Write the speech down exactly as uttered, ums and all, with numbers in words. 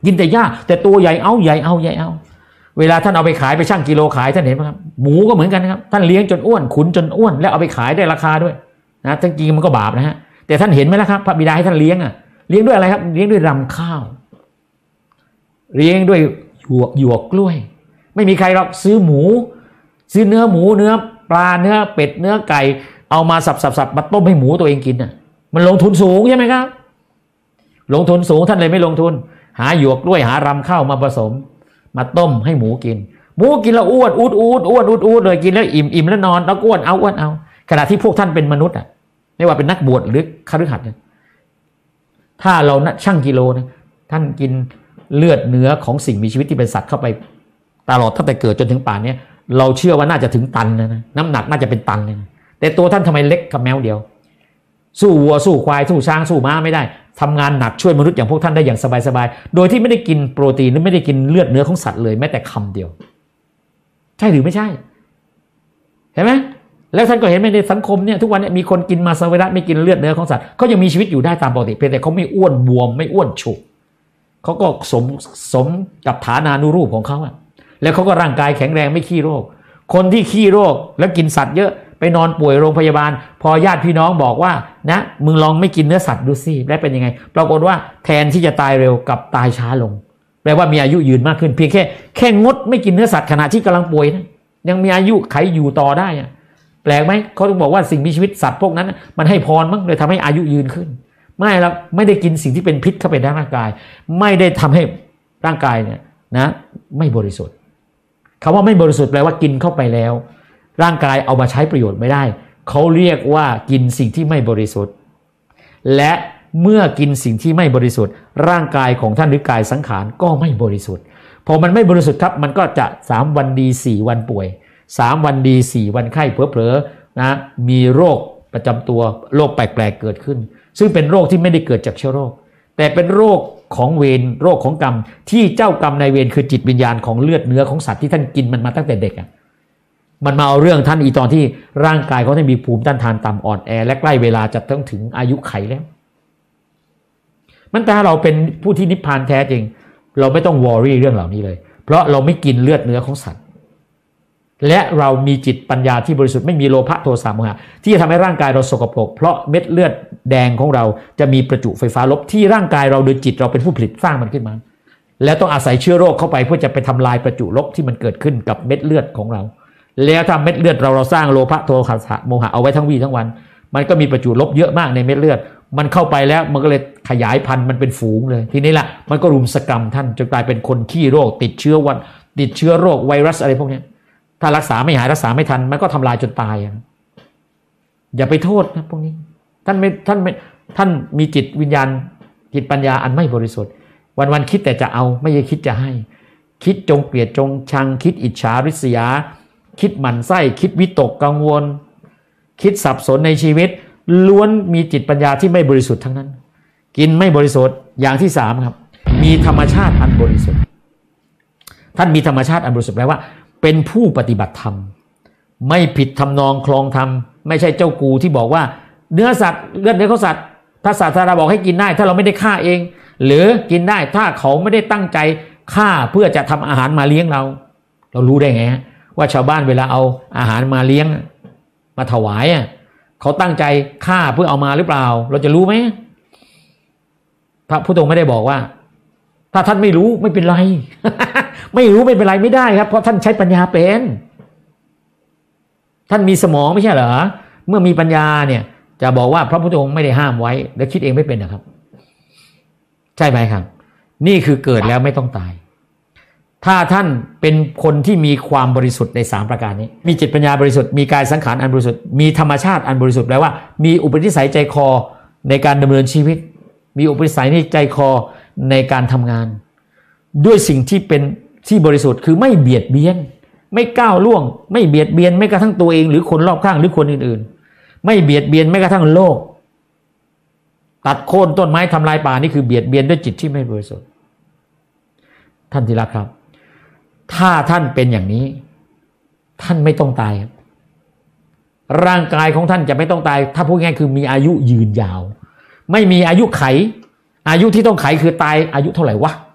กินแต่หญ้าแต่ตัวใหญ่เอาใหญ่เอาใหญ่เอาเวลาท่านเอาไปขายไปชั่งกิโลขายท่านเห็นไหมครับหมูก็เหมือนกันนะครับท่านเลี้ยงจนอ้วนขุนจนอ้วนแล้วเอาไปขายได้ราคาด้วยนะจริงๆมันก็บาปนะฮะแต่ท่านเห็นไหมล่ะครับพระบิดาให้ท่านเลี้ยงอ่ะเลี้ยงด้วยอะไรครับเลี้ยงด้วยรำข้าวเลี้ยงด้วยหยวกหยวกกล้วยไม่มีใครหรอกซื้อหมูซื้อเนื้อหมูเนื้อปลาเนื้อเป็ดเนื้อไก่เอามาสับๆๆมาต้มให้หมูตัวเองกินน่ะมันลงทุนสูงใช่ไหมครับลงทุนสูงท่านเลยไม่ลงทุนหาหยวกกล้วยหารำข้าวมาผสมมาต้มให้หมูกินหมูกินแล้วอ้วนอูดอูดอ้วนอูดอูดเลยกินแล้วอิ่มอิ่มแล้วนอนแล้วอ้วนเอาอ้วนเอาขณะที่พวกท่านเป็นมนุษย์อ่ะไม่ว่าเป็นนักบวชหรือคฤหัสถ์เนี่ยถ้าเราชั่งกิโลนะท่านกินเลือดเนื้อของสิ่งมีชีวิตที่เป็นสัตว์เข้าไปตลอดตั้งแต่เกิดจนถึงป่านนี้เราเชื่อว่าน่าจะถึงตันนะนะน้ำหนักน่าจะเป็นตันเลยนะแต่ตัวท่านทำไมเล็กกับแมวเดียวสู้วัวสู้ควายสู้ช้างสู้ม้าไม่ได้ทำงานหนักช่วยมนุษย์อย่างพวกท่านได้อย่างสบายๆโดยที่ไม่ได้กินโปรตีนหรือไม่ได้กินเลือดเนื้อของสัตว์เลยแม้แต่คำเดียวใช่หรือไม่ใช่เห็นไหมแล้วท่านก็เห็นไหมในสังคมเนี่ยทุกวันนี้มีคนกินมาสวิรัติไม่กินเลือดเนื้อของสัตว์เขายังมีชีวิตอยู่ได้ตามปกติเพียงแต่เขาไม่อ้วนบวมไม่อ้วนฉุกเขาก็สมสมกับฐานานุรูปของเขาอะแล้วเขาก็ร่างกายแข็งแรงไม่ขี้โรคคนที่ขี้โรคแล้วกินสัตว์เยอะไปนอนป่วยโรงพยาบาลพอญาติพี่น้องบอกว่านะมึงลองไม่กินเนื้อสัตว์ดูสิแล้วเป็นยังไงปรากฏว่าแทนที่จะตายเร็วกับตายช้าลงแปลว่ามีอายุยืนมากขึ้นเพียงแค่แค่งดไม่กินเนื้อสัตว์ขณะที่กำลังป่วยนะยังมีอายุไขอยู่ต่อได้อะแปลกไหมเขาต้องบอกว่าสิ่งมีชีวิตสัตว์พวกนั้นมันให้พรมั้งเลยทำให้อายุยืนขึ้นไม่แล้วไม่ได้กินสิ่งที่เป็นพิษเข้าไปในร่างกายไม่ได้ทำให้ร่างกายเนี่ยนะไม่บริสุทธิ์คำว่าไม่บริสุทธิ์แปลว่ากินเข้าไปแล้วร่างกายเอามาใช้ประโยชน์ไม่ได้เขาเรียกว่ากินสิ่งที่ไม่บริสุทธิ์และเมื่อกินสิ่งที่ไม่บริสุทธิ์ร่างกายของท่านหรือกายสังขารก็ไม่บริสุทธิ์พอมันไม่บริสุทธิ์ครับมันก็จะสามวันดีสี่วันป่วยสามวันดีสี่วันไข้เผลอๆนะมีโรคประจำตัวโรคแปลกๆเกิดขึ้นซึ่งเป็นโรคที่ไม่ได้เกิดจากเชื้อโรคแต่เป็นโรคของเวรโรคของกรรมที่เจ้ากรรมนายเวรคือจิตวิญญาณของเลือดเนื้อของสัตว์ที่ท่านกินมันมาตั้งแต่เด็กอ่ะมันมาเอาเรื่องท่านอีตอนที่ร่างกายเขาท่านมีภูมิต้านทานต่ำอ่อนแอและใกล้เวลาจะต้องถึงอายุไขแล้วมันแต่เราเป็นผู้ที่นิพพานแท้จริงเราไม่ต้องวอรี่เรื่องเหล่านี้เลยเพราะเราไม่กินเลือดเนื้อของสัตว์และเรามีจิตปัญญาที่บริสุทธิ์ไม่มีโลภะโทสะโมหะที่จะทำให้ร่างกายเราสกปรกเพราะเม็ดเลือดแดงของเราจะมีประจุไฟฟ้าลบที่ร่างกายเราโดยจิตเราเป็นผู้ผลิตสร้างมันขึ้นมาและต้องอาศัยเชื้อโรคเข้าไปเพื่อจะไปทำลายประจุลบที่มันเกิดขึ้นกับเม็ดเลือดของเราแล้วถ้าเม็ดเลือดเราเราสร้างโลภะโทสะโมหะเอาไว้ทั้งวี่ทั้งวันมันก็มีประจุลบเยอะมากในเม็ดเลือดมันเข้าไปแล้วมันก็เลยขยายพันธุ์มันเป็นฝูงเลยทีนี้แหละมันก็รุมสกรรมท่านจนกลายเป็นคนขี้โรคติดเชื้อวันติดเชื้อโรคไวรัสอะไรพวกนี้ถ้ารักษาไม่หายรักษาไม่ทันมันก็ทำลายจนตายอย่าไปโทษนะพวกนี้ท่านไม่ท่านไม่ท่านมีจิตวิญญาณจิตปัญญาอันไม่บริสุทธิ์วันๆคิดแต่จะเอาไม่ใช่คิดจะให้คิดจงเกลียดจงชังคิดอิจฉาริษยาคิดหมั่นไส้คิดวิตกกังวลคิดสับสนในชีวิตล้วนมีจิตปัญญาที่ไม่บริสุทธิ์ทั้งนั้นกินไม่บริสุทธิ์อย่างที่สามครับมีธรรมชาติอันบริสุทธิ์ท่านมีธรรมชาติอันบริสุทธิ์แปลว่าเป็นผู้ปฏิบัติธรรมไม่ผิดทำนองคลองธรรมไม่ใช่เจ้ากูที่บอกว่าเนื้อสัตว์เลือดเนื้อของสัตว์ถ้าศาสนาบอกให้กินได้ถ้าเราไม่ได้ฆ่าเองหรือกินได้ถ้าเขาไม่ได้ตั้งใจฆ่าเพื่อจะทำอาหารมาเลี้ยงเราเรารู้ได้ไงว่าชาวบ้านเวลาเอาอาหารมาเลี้ยงมาถวายเขาตั้งใจฆ่าเพื่อเอามาหรือเปล่าเราจะรู้ไหมพระพุทธองค์ไม่ได้บอกว่าถ้าท่านไม่รู้ไม่เป็นไร ไม่รู้ไม่เป็นไรไม่ได้ครับเพราะท่านใช้ปัญญาเป็นท่านมีสมองไม่ใช่เหรอเมื่อมีปัญญาเนี่ยจะบอกว่าพระพุทธองค์ไม่ได้ห้ามไว้แล้วคิดเองไม่เป็นนะครับใช่ไหมครับนี่คือเกิดแล้วไม่ต้องตายถ้าท่านเป็นคนที่มีความบริสุทธิ์ในสามประการนี้มีจิตปัญญาบริสุทธิ์มีกายสังขารอันบริสุทธิ์มีธรรมชาติอันบริสุทธิ์แปลว่ามีอุปนิสัยใจคอในการดำเนินชีวิตมีอุปนิสัยในใจคอในการทำงานด้วยสิ่งที่เป็นที่บริสุทธิ์คือไม่เบียดเบียนไม่ก้าวล่วงไม่เบียดเบียนแม้กระทั่งตัวเองหรือคนรอบข้างหรือคนอื่นๆไม่เบียดเบียนแม้กระทั่งโลกตัดโค่นต้นไม้ทำลายป่านี่คือเบียดเบียนด้วยจิตที่ไม่บริสุทธิ์ท่านที่รักครับถ้าท่านเป็นอย่างนี้ท่านไม่ต้องตายครับร่างกายของท่านจะไม่ต้องตายถ้าพูดง่ายคือมีอายุยืนยาวไม่มีอายุไขอายุที่ต้องไขคือตายอายุเท่าไหร่วะ